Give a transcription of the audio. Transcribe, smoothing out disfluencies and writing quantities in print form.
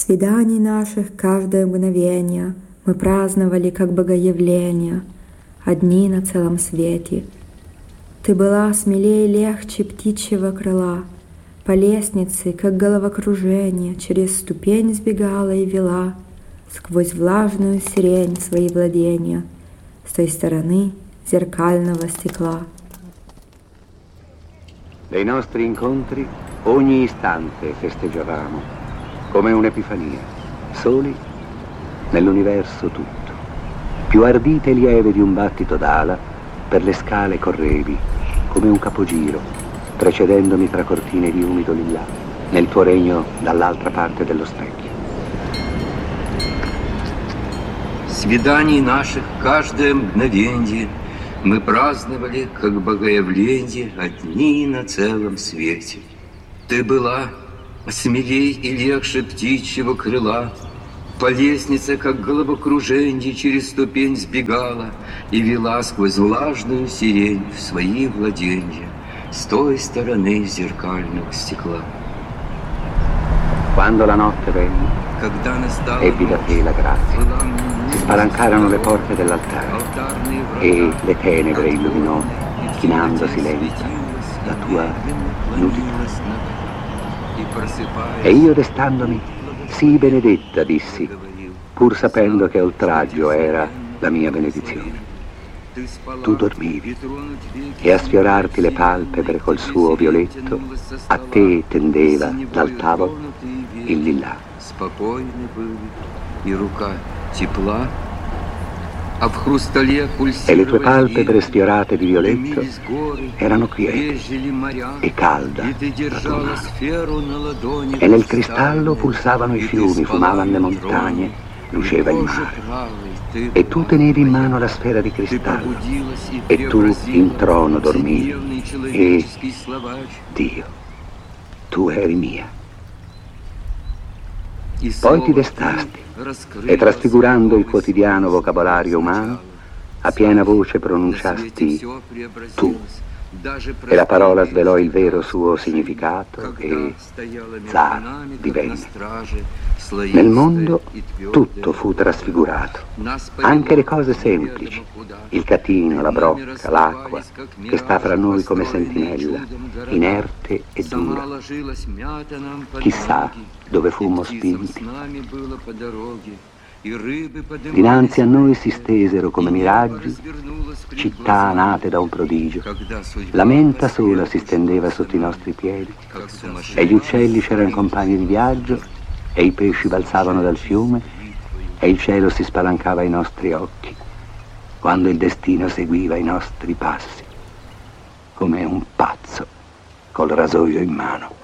Свиданий наших каждое мгновение мы праздновали как богоявление, одни на целом свете. Ты была смелее и легче птичьего крыла, по лестнице, как головокружение, через ступень сбегала и вела сквозь влажную сирень свои владения с той стороны зеркального стекла. Dei nostri incontri ogni istante festeggiavamo, come un'epifania, soli nell'universo tutto. Più ardite e lieve di un battito d'ala, per le scale correvi, come un capogiro, precedendomi tra cortine di umido lillà, nel tuo regno dall'altra parte dello specchio. Свиданий наших каждое мгновенье мы праздновали, как богоявление, одни на целом свете. Ты была смелей и легче птичьего крыла, по лестнице, как головокруженье, через ступень сбегала и вела сквозь влажную сирень в свои владенья с той стороны зеркального стекла. Quando la notte venne, ebbi da te la grazia. Si spalancarono le porte dell'altare e le tenebre illuminò, chinando silenzia, la tua nudità. E io destandomi, sii benedetta, dissi, pur sapendo che oltraggio era la mia benedizione. Tu dormivi e a sfiorarti le palpebre col suo violetto a te tendeva dal tavolo il lillà. E le tue palpebre sfiorate di violetto erano quiete e calda la tua mano. E nel cristallo pulsavano i fiumi, fumavano le montagne, luceva il mare. E tu tenevi in mano la sfera di cristallo, e tu in trono dormivi, e Dio, tu eri mia. Poi ti destasti, e trasfigurando il quotidiano vocabolario umano, a piena voce pronunciasti tu, e la parola svelò il vero suo significato, e Zar divenne. Nel mondo tutto fu trasfigurato, anche le cose semplici, il catino, la brocca, l'acqua, che sta fra noi come sentinella, inerte e dura. Chissà dove fummo spinti. Dinanzi a noi si stesero come miraggi città nate da un prodigio. La menta sola si stendeva sotto i nostri piedi, e gli uccelli c'erano compagni di viaggio, e i pesci balzavano dal fiume, e il cielo si spalancava ai nostri occhi, quando il destino seguiva i nostri passi, come un pazzo col rasoio in mano.